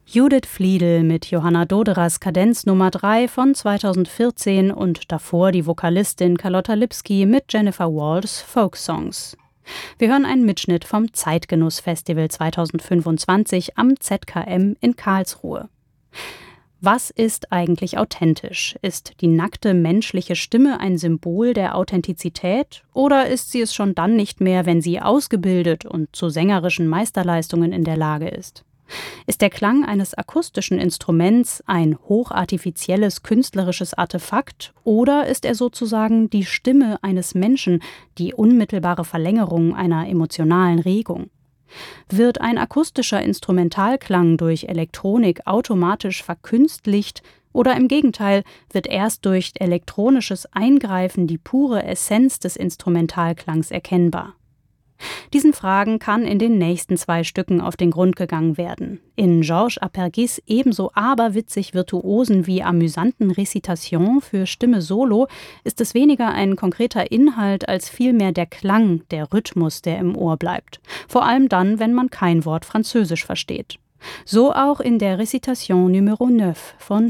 Judith Fliedl mit Johanna Doderers Kadenz Nummer 3 von 2014 und davor die Vokalistin Carlotta Lipski mit Jennifer Walls Folksongs. Wir hören einen Mitschnitt vom Zeitgenuss-Festival 2025 am ZKM in Karlsruhe. Was ist eigentlich authentisch? Ist die nackte menschliche Stimme ein Symbol der Authentizität oder ist sie es schon dann nicht mehr, wenn sie ausgebildet und zu sängerischen Meisterleistungen in der Lage ist? Ist der Klang eines akustischen Instruments ein hochartifizielles künstlerisches Artefakt oder ist er sozusagen die Stimme eines Menschen, die unmittelbare Verlängerung einer emotionalen Regung? Wird ein akustischer Instrumentalklang durch Elektronik automatisch verkünstlicht oder im Gegenteil wird erst durch elektronisches Eingreifen die pure Essenz des Instrumentalklangs erkennbar? Diesen Fragen kann in den nächsten 2 Stücken auf den Grund gegangen werden. In Georges Apergis ebenso aberwitzig virtuosen wie amüsanten Recitation für Stimme solo ist es weniger ein konkreter Inhalt als vielmehr der Klang, der Rhythmus, der im Ohr bleibt. Vor allem dann, wenn man kein Wort Französisch versteht. So auch in der Recitation Numero 9 von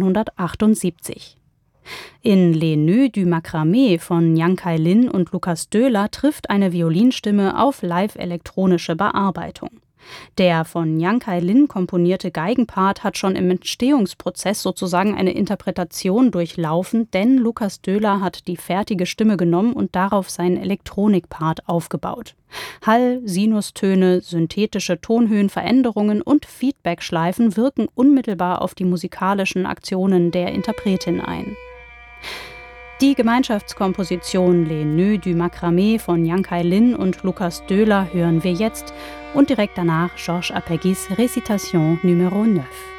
1978. In Les Nœuds du Macramé von Yang Kai-lin und Lukas Döhler trifft eine Violinstimme auf live-elektronische Bearbeitung. Der von Yang Kai-lin komponierte Geigenpart hat schon im Entstehungsprozess sozusagen eine Interpretation durchlaufen, denn Lukas Döhler hat die fertige Stimme genommen und darauf seinen Elektronikpart aufgebaut. Hall, Sinustöne, synthetische Tonhöhenveränderungen und Feedbackschleifen wirken unmittelbar auf die musikalischen Aktionen der Interpretin ein. Die Gemeinschaftskomposition Les Nœuds du Macramé von Yang Kai-lin und Lukas Döhler hören wir jetzt und direkt danach Georges Apergis Recitation Numero 9.